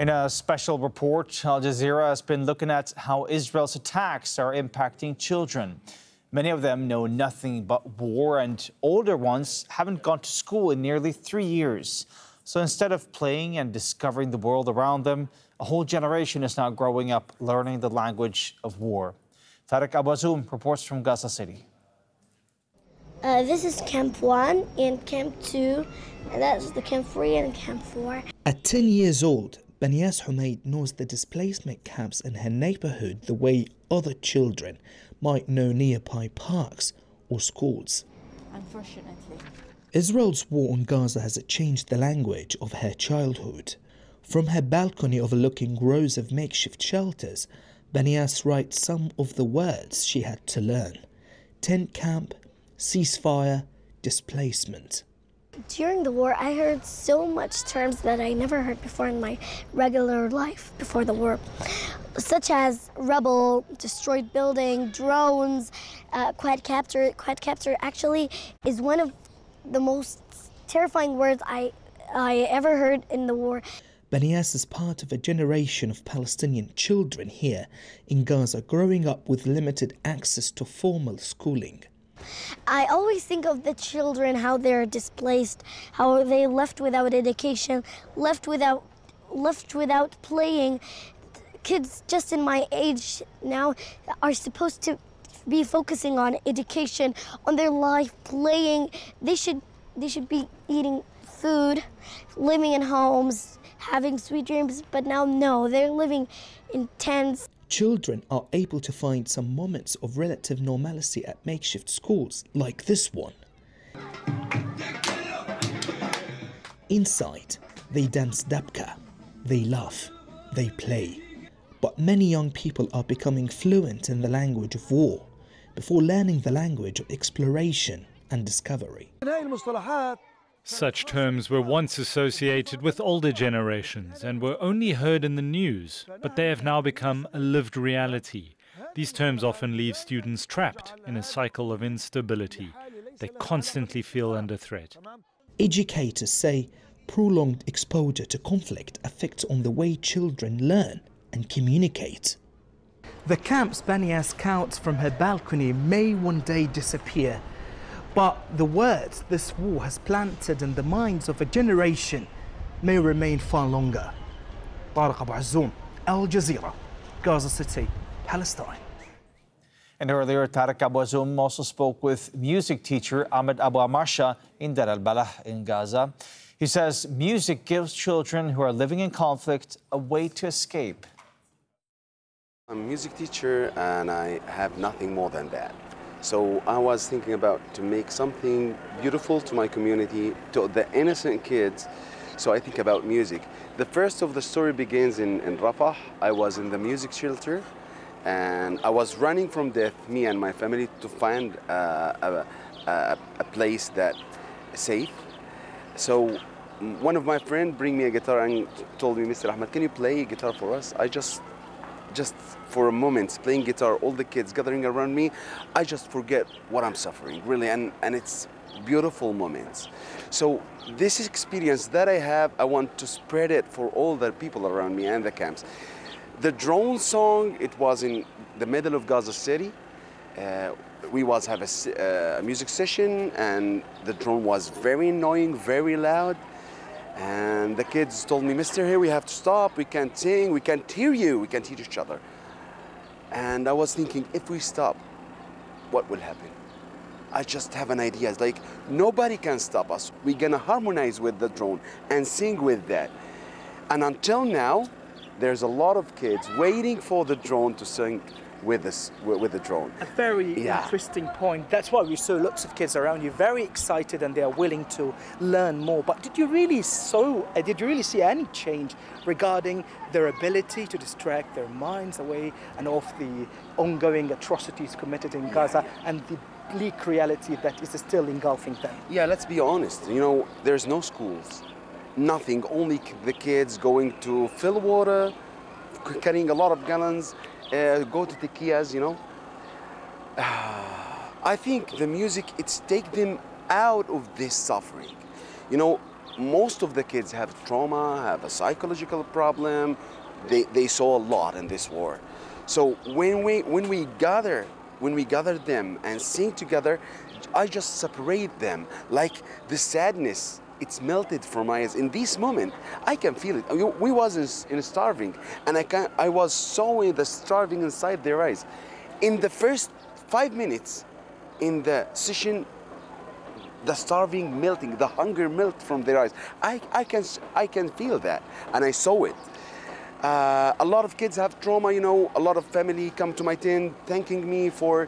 In a special report, Al Jazeera has been looking at how Israel's attacks are impacting children. Many of them know nothing but war, and older ones haven't gone to school in nearly 3 years. So instead of playing and discovering the world around them, a whole generation is now growing up learning the language of war. Tariq Abazoum reports from Gaza City. This is Camp 1 and Camp 2, and that's the Camp 3 and Camp 4. At 10 years old, Banias Humaid knows the displacement camps in her neighborhood the way other children might know nearby parks or schools. Unfortunately, Israel's war on Gaza has changed the language of her childhood. From her balcony overlooking rows of makeshift shelters, Banias writes some of the words she had to learn: tent camp, ceasefire, displacement. During the war, I heard so much terms that I never heard before in my regular life before the war, such as rebel, destroyed building, drones, quad capture. Quad capture actually is one of the most terrifying words I ever heard in the war. Banias is part of a generation of Palestinian children here in Gaza growing up with limited access to formal schooling. I always think of the children, how they're displaced, how they left without education, left without playing. Kids just in my age now are supposed to be focusing on education, on their life, playing. They should be eating food, living in homes, having sweet dreams, but now no, they're living in tents. Children are able to find some moments of relative normalcy at makeshift schools like this one. Inside, they dance dabka, they laugh, they play. But many young people are becoming fluent in the language of war before learning the language of exploration and discovery. Such terms were once associated with older generations and were only heard in the news, but they have now become a lived reality. These terms often leave students trapped in a cycle of instability. They constantly feel under threat. Educators say prolonged exposure to conflict affects on the way children learn and communicate. The camps Banias counts from her balcony may one day disappear. But the words this war has planted in the minds of a generation may remain far longer. Tariq Abazoum, Al Jazeera, Gaza City, Palestine. And earlier, Tariq Abazoum also spoke with music teacher Ahmed Abu Amasha in Dar al-Balah in Gaza. He says music gives children who are living in conflict a way to escape. I'm a music teacher and I have nothing more than that. So I was thinking about to make something beautiful to my community, to the innocent kids. So I think about music. The first of the story begins in Rafah. I was in the music shelter and I was running from death, me and my family, to find a place that is safe. So one of my friends bring me a guitar and told me, Mr. Ahmed, can you play a guitar for us? I just for a moment, playing guitar, all the kids gathering around me, I just forget what I'm suffering, really, and it's beautiful moments. So this experience that I have, I want to spread it for all the people around me and the camps. The drone song, it was in the middle of Gaza City. We was have a music session, and the drone was very annoying, very loud. And the kids told me, Mr. Here, we have to stop, we can't sing, we can't hear you, we can't hear each other. And I was thinking, if we stop, what will happen? I just have an idea. It's like, nobody can stop us. We're gonna harmonize with the drone and sing with that. And until now, there's a lot of kids waiting for the drone to sing with the drone. A very interesting point. That's why we saw lots of kids around you, very excited, and they are willing to learn more. But did you really see any change regarding their ability to distract their minds away and off the ongoing atrocities committed in Gaza and the bleak reality that is still engulfing them? Yeah, let's be honest. You know, there's no schools, nothing. Only the kids going to fill water, carrying a lot of gallons. Go to tequillas, you know. I think the music, it's take them out of this suffering. You know, most of the kids have trauma, have a psychological problem. They saw a lot in this war. So when we gather them and sing together, I just separate them. Like the sadness, it's melted from my eyes. In this moment, I can feel it. We wasn't in starving, and I was sewing the starving inside their eyes. In the first 5 minutes in the session, the starving melting, the hunger melt from their eyes. I can feel that, and I saw it. A lot of kids have trauma, you know. A lot of family come to my tent thanking me for,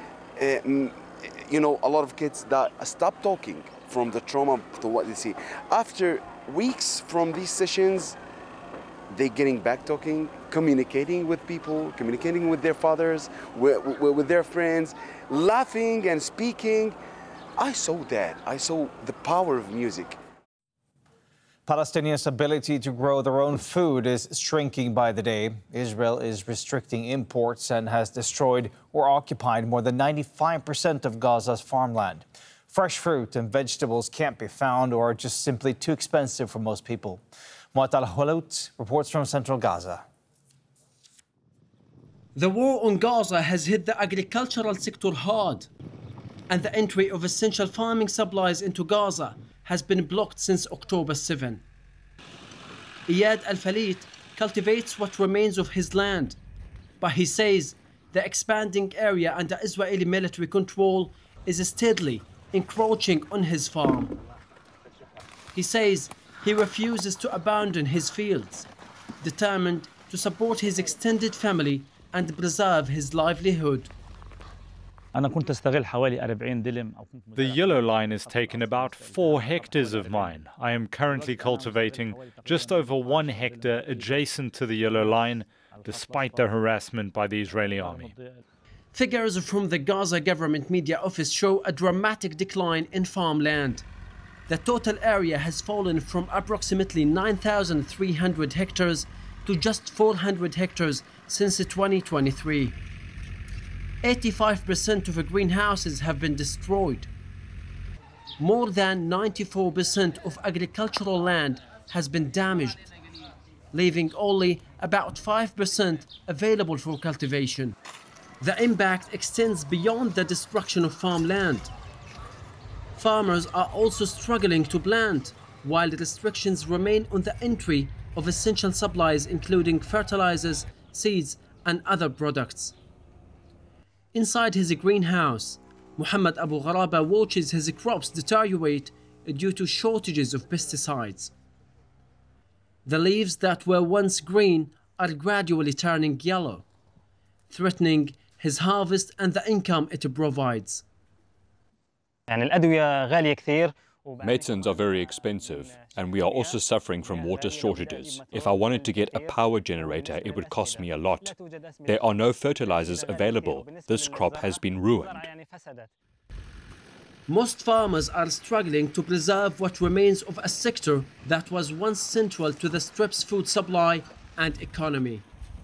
you know, a lot of kids that stop talking from the trauma to what they see. After weeks from these sessions, they're getting back talking, communicating with people, communicating with their fathers, with their friends, laughing and speaking. I saw that. I saw the power of music. Palestinians' ability to grow their own food is shrinking by the day. Israel is restricting imports and has destroyed or occupied more than 95% of Gaza's farmland. Fresh fruit and vegetables can't be found or are just simply too expensive for most people. Muat Al-Halout reports from central Gaza. The war on Gaza has hit the agricultural sector hard, and the entry of essential farming supplies into Gaza has been blocked since October 7. Iyad Al-Falit cultivates what remains of his land, but he says the expanding area under Israeli military control is steadily encroaching on his farm. He says he refuses to abandon his fields, determined to support his extended family and preserve his livelihood. The yellow line has taken about 4 hectares of mine. I am currently cultivating just over 1 hectare adjacent to the yellow line, despite the harassment by the Israeli army. Figures from the Gaza government media office show a dramatic decline in farmland. The total area has fallen from approximately 9,300 hectares to just 400 hectares since 2023. 85% of greenhouses have been destroyed. More than 94% of agricultural land has been damaged, leaving only about 5% available for cultivation. The impact extends beyond the destruction of farmland. Farmers are also struggling to plant, while restrictions remain on the entry of essential supplies including fertilizers, seeds, and other products. Inside his greenhouse, Muhammad Abu Gharaba watches his crops deteriorate due to shortages of pesticides. The leaves that were once green are gradually turning yellow, threatening his harvest and the income it provides. Medicines are very expensive, and we are also suffering from water shortages. If I wanted to get a power generator, it would cost me a lot. There are no fertilizers available. This crop has been ruined. Most farmers are struggling to preserve what remains of a sector that was once central to the Strip's food supply and economy.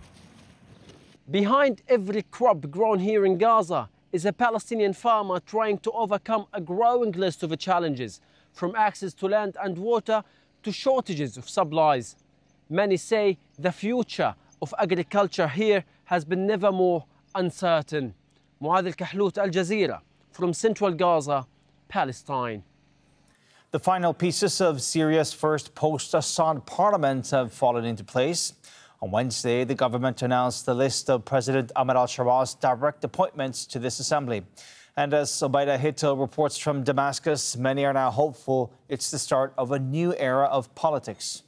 Behind every crop grown here in Gaza is a Palestinian farmer trying to overcome a growing list of challenges, from access to land and water to shortages of supplies. Many say the future of agriculture here has been never more uncertain. Muad Al-Kahlout, Al Jazeera, from central Gaza, Palestine. The final pieces of Syria's first post-Assad parliament have fallen into place. On Wednesday, the government announced the list of President Ahmed al-Shaara's direct appointments to this assembly. And as Obaida Hittel reports from Damascus, many are now hopeful it's the start of a new era of politics.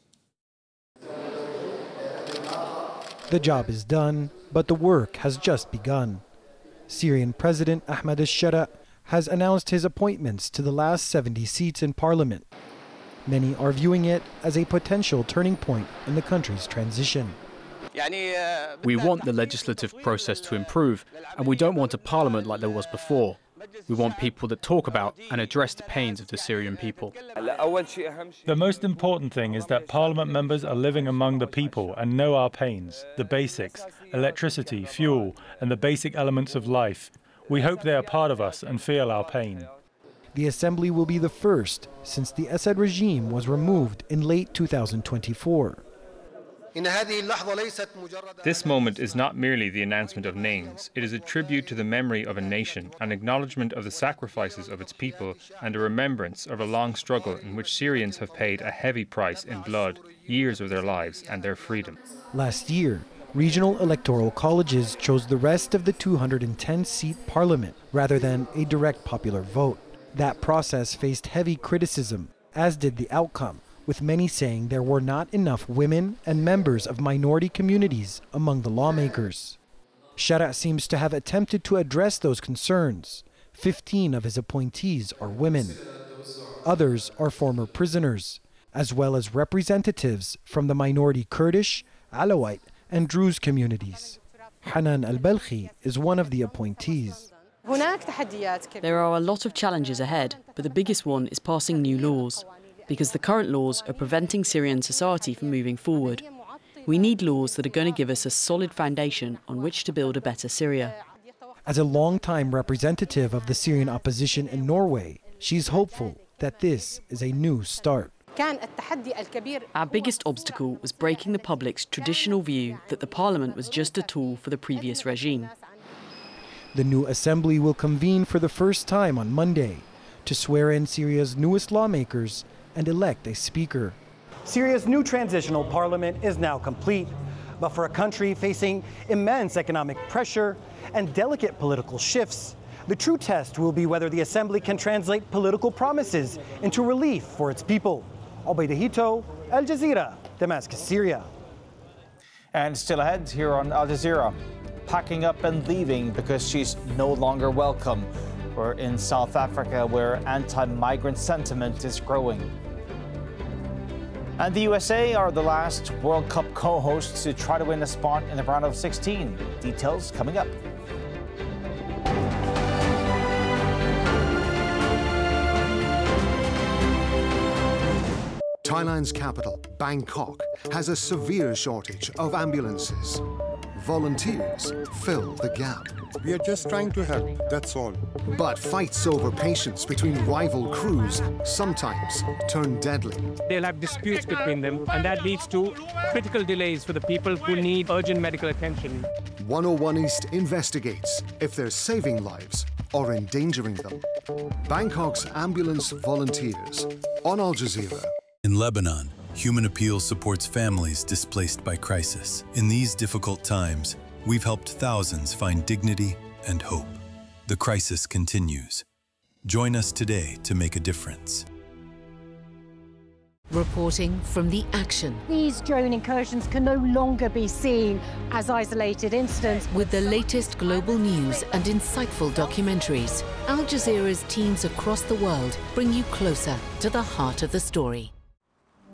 The job is done, but the work has just begun. Syrian President Ahmed al-Shaara has announced his appointments to the last 70 seats in parliament. Many are viewing it as a potential turning point in the country's transition. We want the legislative process to improve, and we don't want a parliament like there was before. We want people that talk about and address the pains of the Syrian people. The most important thing is that parliament members are living among the people and know our pains, the basics, electricity, fuel, and the basic elements of life. We hope they are part of us and feel our pain. The assembly will be the first since the Assad regime was removed in late 2024. This moment is not merely the announcement of names. It is a tribute to the memory of a nation, an acknowledgement of the sacrifices of its people, and a remembrance of a long struggle in which Syrians have paid a heavy price in blood, years of their lives and their freedom. Last year, regional electoral colleges chose the rest of the 210-seat parliament rather than a direct popular vote. That process faced heavy criticism, as did the outcome, with many saying there were not enough women and members of minority communities among the lawmakers. Shara seems to have attempted to address those concerns. 15 of his appointees are women. Others are former prisoners, as well as representatives from the minority Kurdish, Alawite, and Druze communities. Hanan al-Balkhi is one of the appointees. There are a lot of challenges ahead, but the biggest one is passing new laws, because the current laws are preventing Syrian society from moving forward. We need laws that are going to give us a solid foundation on which to build a better Syria. As a long-time representative of the Syrian opposition in Norway, she's hopeful that this is a new start. Our biggest obstacle was breaking the public's traditional view that the parliament was just a tool for the previous regime. The new assembly will convene for the first time on Monday to swear in Syria's newest lawmakers and elect a speaker. Syria's new transitional parliament is now complete, but for a country facing immense economic pressure and delicate political shifts, the true test will be whether the assembly can translate political promises into relief for its people. Obaida Hito, Al Jazeera, Damascus, Syria. And still ahead here on Al Jazeera, packing up and leaving because she's no longer welcome. We're in South Africa, where anti-migrant sentiment is growing. And the USA are the last World Cup co-hosts to try to win a spot in the round of 16. Details coming up. Thailand's capital, Bangkok, has a severe shortage of ambulances. Volunteers fill the gap. We are just trying to help, that's all. But fights over patients between rival crews sometimes turn deadly. They'll have disputes between them, and that leads to critical delays for the people who need urgent medical attention. 101 East investigates if they're saving lives or endangering them. Bangkok's ambulance volunteers on Al Jazeera. In Lebanon, Human Appeal supports families displaced by crisis. In these difficult times, we've helped thousands find dignity and hope. The crisis continues. Join us today to make a difference. Reporting from the action. These drone incursions can no longer be seen as isolated incidents. With the latest global news and insightful documentaries, Al Jazeera's teams across the world bring you closer to the heart of the story.